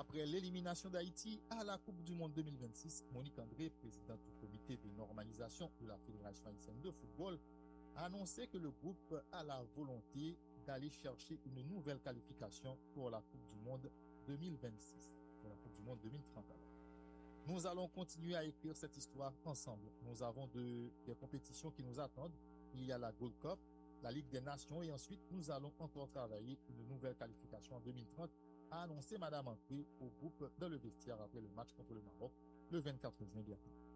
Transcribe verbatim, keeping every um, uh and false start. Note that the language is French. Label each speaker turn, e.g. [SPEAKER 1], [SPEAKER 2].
[SPEAKER 1] Après l'élimination d'Haïti à la Coupe du Monde deux mille vingt-six, Monique André, présidente du comité de normalisation de la Fédération haïtienne de football, a annoncé que le groupe a la volonté d'aller chercher une nouvelle qualification pour la Coupe du Monde deux mille vingt-six, pour la Coupe du Monde deux mille trente. Nous allons continuer à écrire cette histoire ensemble. Nous avons de, des compétitions qui nous attendent. Il y a la Gold Cup, la Ligue des Nations et ensuite nous allons encore travailler une nouvelle qualification en deux mille trente, a annoncé Madame André au groupe dans le vestiaire après le match contre le Maroc le vingt-quatre juin dernier.